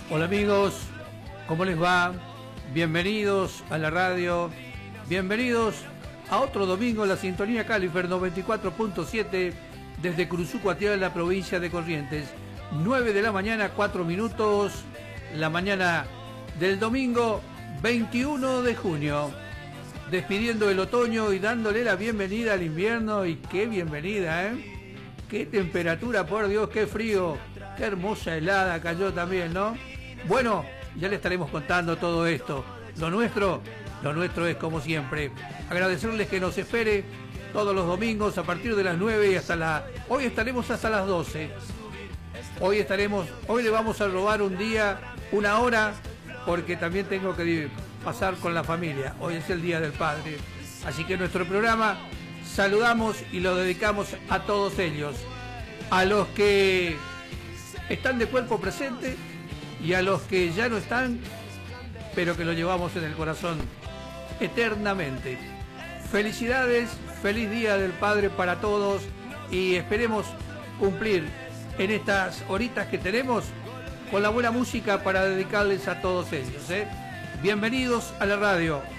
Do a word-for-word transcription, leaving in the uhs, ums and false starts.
Hola amigos, ¿cómo les va? Bienvenidos a la radio, bienvenidos a otro domingo en la sintonía Califer noventa y cuatro punto siete desde Curuzucuatiá, en la provincia de Corrientes. nueve de la mañana, cuatro minutos, la mañana del domingo veintiuno de junio. Despidiendo el otoño y dándole la bienvenida al invierno. Y qué bienvenida, ¿eh? Qué temperatura, por Dios, qué frío, qué hermosa helada cayó también, ¿no? Bueno, ya le estaremos contando todo esto. Lo nuestro, lo nuestro es como siempre. Agradecerles que nos espere todos los domingos a partir de las nueve y hasta la... Hoy estaremos hasta las doce. Hoy estaremos, hoy le vamos a robar un día, una hora, porque también tengo que pasar con la familia. Hoy es el Día del Padre. Así que nuestro programa saludamos y lo dedicamos a todos ellos. A los que están de cuerpo presente y a los que ya no están, pero que lo llevamos en el corazón eternamente. Felicidades, feliz Día del Padre para todos y esperemos cumplir en estas horitas que tenemos con la buena música para dedicarles a todos ellos, ¿eh? Bienvenidos a la radio.